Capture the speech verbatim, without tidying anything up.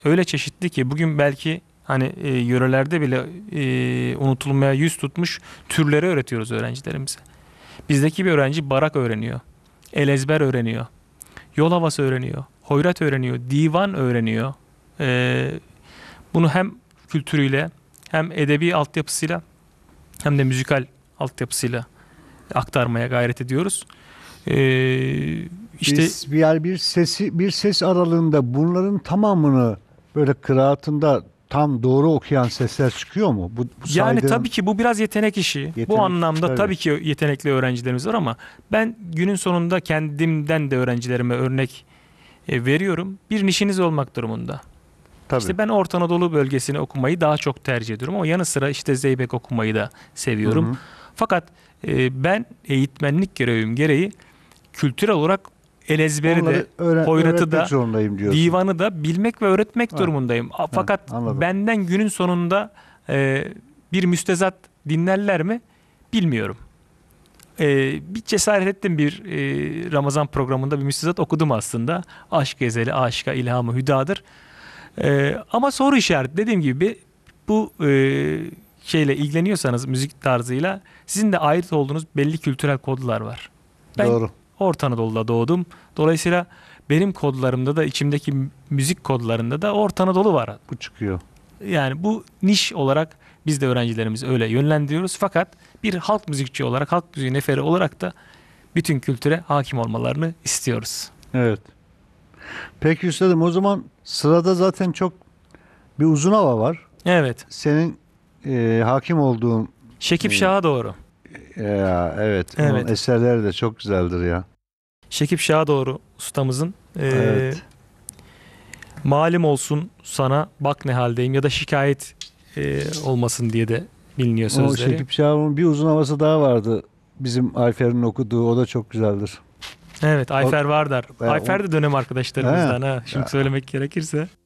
öyle çeşitli ki bugün belki hani e, yörelerde bile e, unutulmaya yüz tutmuş türleri öğretiyoruz öğrencilerimize. Bizdeki bir öğrenci barak öğreniyor, el ezber öğreniyor, yol havası öğreniyor, hoyrat öğreniyor, divan öğreniyor. E, bunu hem kültürüyle hem edebi altyapısıyla hem de müzikal altyapısıyla aktarmaya gayret ediyoruz. Ee, işte Biz bir yer bir sesi bir ses aralığında bunların tamamını böyle kıraatında tam doğru okuyan sesler çıkıyor mu? Bu, bu yani saydığın tabii ki bu biraz yetenek işi. yetenek, Bu anlamda tabii. tabii ki yetenekli öğrencilerimiz var ama ben günün sonunda kendimden de öğrencilerime örnek e, veriyorum. Bir nişiniz olmak durumunda. Tabii. İşte ben Orta Anadolu bölgesini okumayı daha çok tercih ediyorum ama yanı sıra işte Zeybek okumayı da seviyorum. Hı hı. Fakat e, ben eğitmenlik görevim gereği kültürel olarak el ezberi Onları de, öğren- hoyratı öğretmek da, zorundayım diyorsun. divanı da bilmek ve öğretmek Ha, durumundayım. A- Fakat anladım. benden günün sonunda e, bir müstezat dinlerler mi bilmiyorum. E, bir cesaret ettim, bir e, Ramazan programında bir müstezat okudum aslında. Aşk ezeli, aşka ilhamı hüdadır. E, ama soru işareti dediğim gibi bu e, şeyle ilgileniyorsanız müzik tarzıyla sizin de ait olduğunuz belli kültürel kodlar var. Ben Doğru. Orta Anadolu'da doğdum. Dolayısıyla benim kodlarımda da içimdeki müzik kodlarında da Orta Anadolu var. Bu çıkıyor. Yani bu niş olarak biz de öğrencilerimizi öyle yönlendiriyoruz. Fakat bir halk müzikçi olarak, halk müziği neferi olarak da bütün kültüre hakim olmalarını istiyoruz. Evet. Peki üstadım, o zaman sırada zaten çok bir uzun hava var. Evet. Senin e, hakim olduğun Şekip e, Şah'a doğru. ya, evet, Evet. onun eserleri de çok güzeldir ya. Şekip Şah'a doğru ustamızın e, Evet. malum olsun sana bak ne haldeyim ya da şikayet e, olmasın diye de biliniyor O sözleri. Şekip Şahab'ın bir uzun havası daha vardı. Bizim Ayfer'in okuduğu, o da çok güzeldir. Evet, Ayfer Vardar. Ben Ayfer o- de dönem arkadaşlarımızdan He. ha. Şimdi Ya. söylemek gerekirse.